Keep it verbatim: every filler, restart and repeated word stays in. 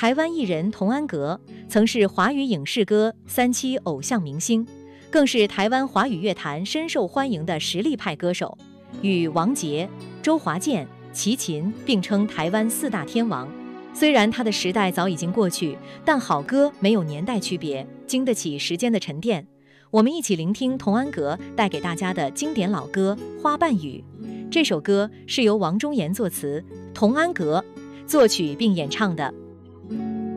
台湾艺人童安格曾是华语影视歌三栖偶像明星，更是台湾华语乐坛深受欢迎的实力派歌手，与王杰、周华健、齐秦并称台湾四大天王。虽然他的时代早已经过去，但好歌没有年代区别，经得起时间的沉淀。我们一起聆听童安格带给大家的经典老歌《花瓣雨》。这首歌是由王中岩作词，童安格作曲并演唱的。